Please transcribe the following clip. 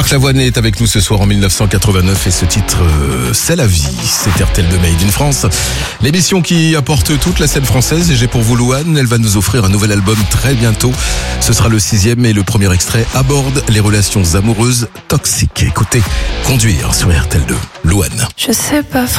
Marc Lavoine est avec nous ce soir en 1989 et ce titre, c'est la vie. C'est RTL de Made in France. L'émission qui apporte toute la scène française et j'ai pour vous Louane. Elle va nous offrir un nouvel album très bientôt. Ce sera le 6e et le premier extrait aborde les relations amoureuses toxiques. Écoutez, Conduire sur RTL2. Louane. Je sais pas